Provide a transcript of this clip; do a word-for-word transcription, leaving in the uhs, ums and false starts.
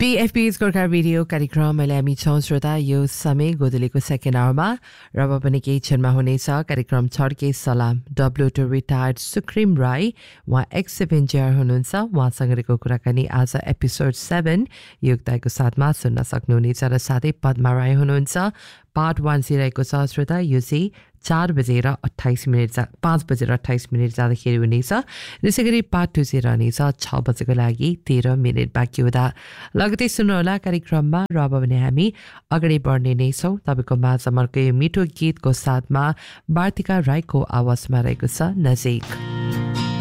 पीएफपी's Gorkha radio कार्यक्रम अहिले हामी छौँ श्रोता यो समय गोदलीको सेकेन्ड आवरमा र अब पनि केही क्षणमा हुनेछ कार्यक्रम छड्के सलाम डब्ल्यू टु रिटायर्ड सुक्रिम राई उहाँ एक्स एभेन्जर हुनुहुन्छ उहाँसँग रहेको कुराकानी आज एपिसोड सेभेन योगदायको साथमा सुन्न सक्नुहुनेछ र साथै पद्मा राई हुनुहुन्छ पार्ट वान सिरहेको छ श्रोता यो चाहिँ चार बजेर अट्ठाइस मिनट जा पाँच बजेर अट्ठाइस मिनट जाँदाखेरि हुनेछ त्यसै गरी पार्ट टू चाहिँ रहनेछ छ बजेको लागि तेह्र मिनट बाँकी हुँदा लगतै सुन्नुहोला कार्यक्रममा र अब भने हामी अगाडि बढ्ने नै छौँ तपाईँको माझमा यो मिठो गीतको साथमा वार्तिका राईको आवाजमा रहेको छ नजिक